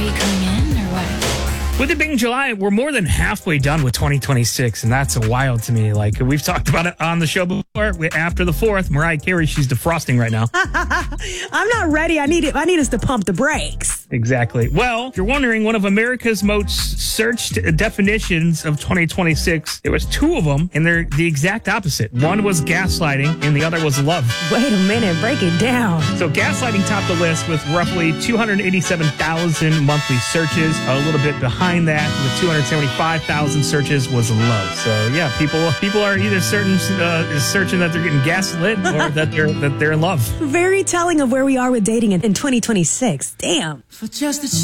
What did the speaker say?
Are you coming in or what? With it being July, we're more than halfway done with 2026, and that's wild to me. Like, we've talked about it on the show before. After the 4th, Mariah Carey, she's defrosting right now. I'm not ready. I need us to pump the brakes. Exactly. Well, if you're wondering, one of America's most searched definitions of 2026, there was 2 of them, and they're the exact opposite. One was gaslighting, and the other was love. Wait a minute. Break it down. So gaslighting topped the list with roughly 287,000 monthly searches. A little bit behind that, with 275,000 searches, was love. So yeah, people are either searching that they're getting gaslit or that they're in love. Very telling of where we are with dating in 2026. Damn. For just a